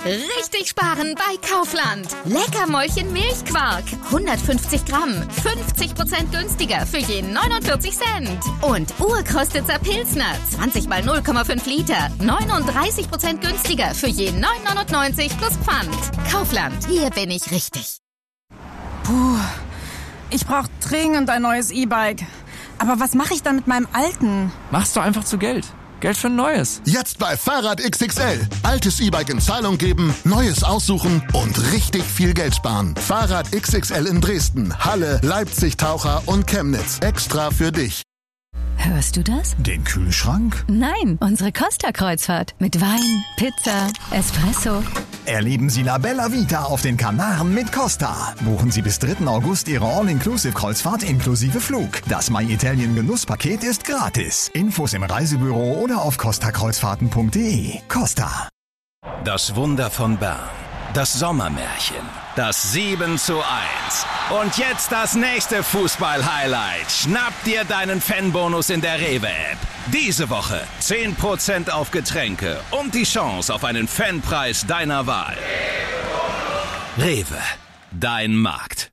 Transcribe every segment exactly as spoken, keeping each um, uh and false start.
Richtig sparen bei Kaufland. Leckermäulchen Milchquark. hundertfünfzig Gramm. fünfzig Prozent günstiger für je neunundvierzig Cent. Und Urkostitzer Pilsner. zwanzig mal null Komma fünf Liter. neununddreißig Prozent günstiger für je neun neunundneunzig plus Pfand. Kaufland. Hier bin ich richtig. Puh. Ich brauche dringend ein neues E-Bike. Aber was mache ich dann mit meinem alten? Mach's doch einfach zu Geld. Geld für ein neues. Jetzt bei Fahrrad X X L. Altes E-Bike in Zahlung geben, neues aussuchen und richtig viel Geld sparen. Fahrrad X X L in Dresden, Halle, Leipzig, Taucher und Chemnitz. Extra für dich. Hörst du das? Den Kühlschrank? Nein, unsere Costa-Kreuzfahrt. Mit Wein, Pizza, Espresso. Erleben Sie La Bella Vita auf den Kanaren mit Costa. Buchen Sie bis dritten August Ihre All-Inclusive-Kreuzfahrt inklusive Flug. Das My Italien Genusspaket ist gratis. Infos im Reisebüro oder auf costa kreuzfahrten punkt de. Costa. Das Wunder von Bern. Das Sommermärchen. Das sieben zu eins. Und jetzt das nächste Fußball-Highlight. Schnapp dir deinen Fanbonus in der Rewe-App. Diese Woche zehn Prozent auf Getränke und die Chance auf einen Fanpreis deiner Wahl. Rewe, dein Markt.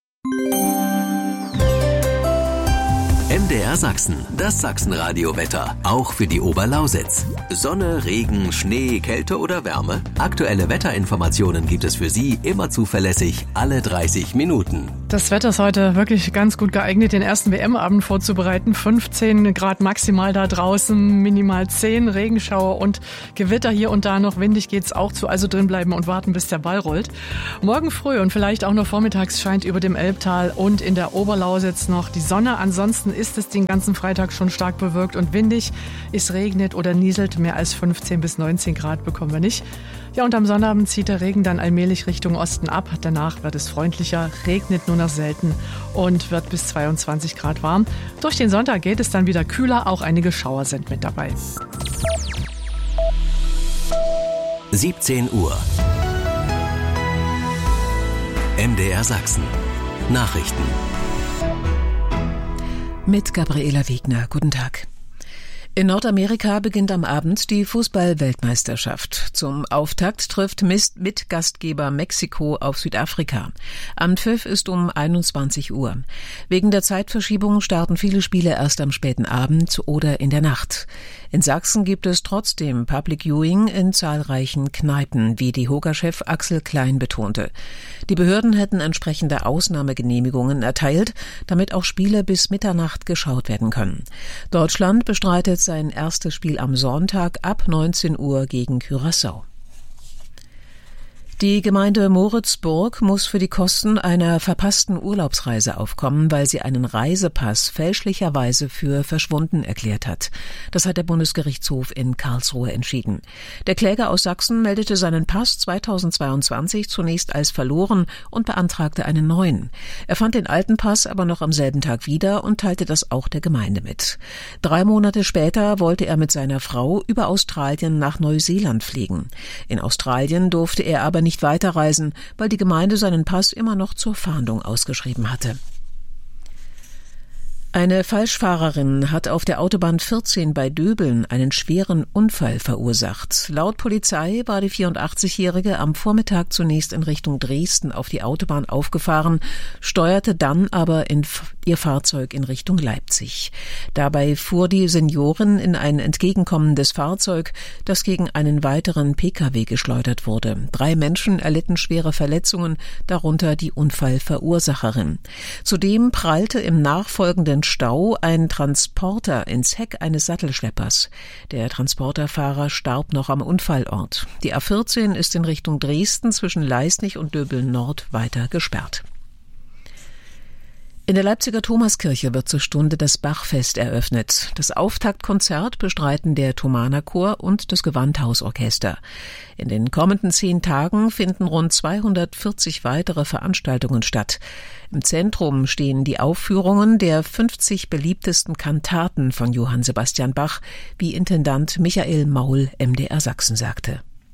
M D R Sachsen, das Sachsenradio-Wetter, auch für die Oberlausitz. Sonne, Regen, Schnee, Kälte oder Wärme? Aktuelle Wetterinformationen gibt es für Sie immer zuverlässig, alle dreißig Minuten. Das Wetter ist heute wirklich ganz gut geeignet, den ersten W M-Abend vorzubereiten. fünfzehn Grad maximal da draußen, minimal zehn, Regenschauer und Gewitter hier und da noch. Windig geht's auch zu, also drin bleiben und warten, bis der Ball rollt. Morgen früh und vielleicht auch noch vormittags scheint über dem Elbtal und in der Oberlausitz noch die Sonne. Ansonsten ist es den ganzen Freitag schon stark bewölkt und windig. Es regnet oder nieselt, mehr als fünfzehn bis neunzehn Grad bekommen wir nicht. Ja, und am Sonnabend zieht der Regen dann allmählich Richtung Osten ab. Danach wird es freundlicher, regnet nur noch selten und wird bis zweiundzwanzig Grad warm. Durch den Sonntag geht es dann wieder kühler, auch einige Schauer sind mit dabei. siebzehn Uhr. M D R Sachsen. Nachrichten. Mit Gabriela Wegner. Guten Tag. In Nordamerika beginnt am Abend die Fußball-Weltmeisterschaft. Zum Auftakt trifft Mitgastgeber Mexiko auf Südafrika. Anpfiff ist um einundzwanzig Uhr. Wegen der Zeitverschiebung starten viele Spiele erst am späten Abend oder in der Nacht. In Sachsen gibt es trotzdem Public Viewing in zahlreichen Kneipen, wie die Hoga-Chef Axel Klein betonte. Die Behörden hätten entsprechende Ausnahmegenehmigungen erteilt, damit auch Spiele bis Mitternacht geschaut werden können. Deutschland bestreitet sein erstes Spiel am Sonntag ab neunzehn Uhr gegen Curaçao. Die Gemeinde Moritzburg muss für die Kosten einer verpassten Urlaubsreise aufkommen, weil sie einen Reisepass fälschlicherweise für verschwunden erklärt hat. Das hat der Bundesgerichtshof in Karlsruhe entschieden. Der Kläger aus Sachsen meldete seinen Pass zweitausendzweiundzwanzig zunächst als verloren und beantragte einen neuen. Er fand den alten Pass aber noch am selben Tag wieder und teilte das auch der Gemeinde mit. Drei Monate später wollte er mit seiner Frau über Australien nach Neuseeland fliegen. In Australien durfte er aber nicht weiterreisen, weil die Gemeinde seinen Pass immer noch zur Fahndung ausgeschrieben hatte. Eine Falschfahrerin hat auf der Autobahn vierzehn bei Döbeln einen schweren Unfall verursacht. Laut Polizei war die vierundachtzigjährige am Vormittag zunächst in Richtung Dresden auf die Autobahn aufgefahren, steuerte dann aber in ihr Fahrzeug in Richtung Leipzig. Dabei fuhr die Seniorin in ein entgegenkommendes Fahrzeug, das gegen einen weiteren P K W geschleudert wurde. Drei Menschen erlitten schwere Verletzungen, darunter die Unfallverursacherin. Zudem prallte im nachfolgenden Stau ein Transporter ins Heck eines Sattelschleppers. Der Transporterfahrer starb noch am Unfallort. Die A vierzehn ist in Richtung Dresden zwischen Leisnig und Döbeln Nord weiter gesperrt. In der Leipziger Thomaskirche wird zur Stunde das Bachfest eröffnet. Das Auftaktkonzert bestreiten der Thomanerchor und das Gewandhausorchester. In den kommenden zehn Tagen finden rund zweihundertvierzig weitere Veranstaltungen statt. Im Zentrum stehen die Aufführungen der fünfzig beliebtesten Kantaten von Johann Sebastian Bach, wie Intendant Michael Maul M D R Sachsen sagte.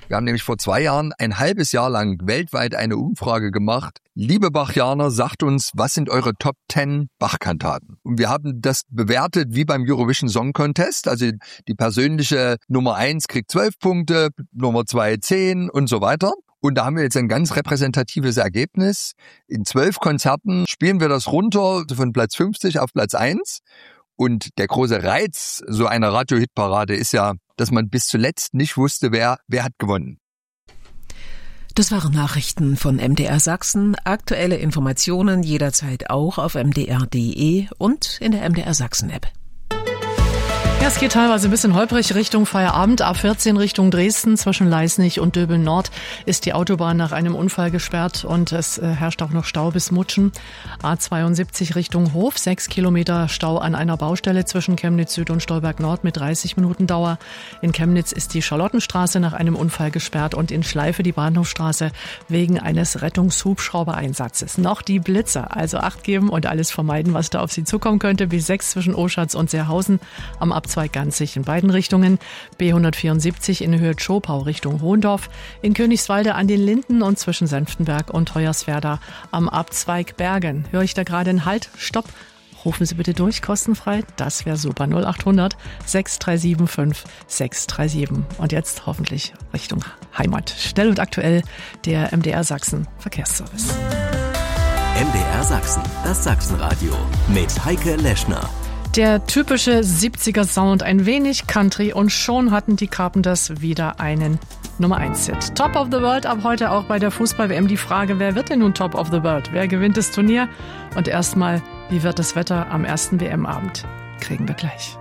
Wir haben nämlich vor zwei Jahren ein halbes Jahr lang weltweit eine Umfrage gemacht. Liebe Bachianer, sagt uns, was sind eure Top zehn Bach-Kantaten? Und wir haben das bewertet wie beim Eurovision Song Contest. Also die persönliche Nummer eins kriegt zwölf Punkte, Nummer zwei zehn und so weiter. Und da haben wir jetzt ein ganz repräsentatives Ergebnis. In zwölf Konzerten spielen wir das runter von Platz fünfzig auf Platz eins. Und der große Reiz so einer Radio-Hit-Parade ist ja, dass man bis zuletzt nicht wusste, wer, wer hat gewonnen. Das waren Nachrichten von M D R Sachsen. Aktuelle Informationen jederzeit auch auf m d r punkt d e und in der M D R Sachsen App. Ja, es geht teilweise ein bisschen holprig Richtung Feierabend. A vierzehn Richtung Dresden zwischen Leisnig und Döbeln Nord ist die Autobahn nach einem Unfall gesperrt und es äh, herrscht auch noch Stau bis Mutschen. A zweiundsiebzig Richtung Hof, sechs Kilometer Stau an einer Baustelle zwischen Chemnitz Süd und Stolberg Nord mit dreißig Minuten Dauer. In Chemnitz ist die Charlottenstraße nach einem Unfall gesperrt und in Schleife die Bahnhofstraße wegen eines Rettungshubschraubereinsatzes. Noch die Blitzer, also Acht geben und alles vermeiden, was da auf Sie zukommen könnte. B sechs zwischen Oschatz und Seerhausen am Abzweig Ganzig in beiden Richtungen, B hundertvierundsiebzig in Höhe Tschopau Richtung Hohendorf, in Königswalde an den Linden und zwischen Senftenberg und Hoyerswerda am Abzweig Bergen. Höre ich da gerade einen Halt? Stopp! Rufen Sie bitte durch, kostenfrei. Das wäre super. null acht hundert sechs drei sieben fünf sechs drei sieben. Und jetzt hoffentlich Richtung Heimat. Schnell und aktuell der M D R Sachsen Verkehrsservice. M D R Sachsen, das Sachsenradio mit Heike Leschner. Der typische siebziger Sound, ein wenig Country und schon hatten die Carpenters wieder einen Nummer eins Hit. Top of the World ab heute auch bei der Fußball-W M. Die Frage, wer wird denn nun Top of the World? Wer gewinnt das Turnier? Und erstmal, wie wird das Wetter am ersten W M-Abend? Kriegen wir gleich.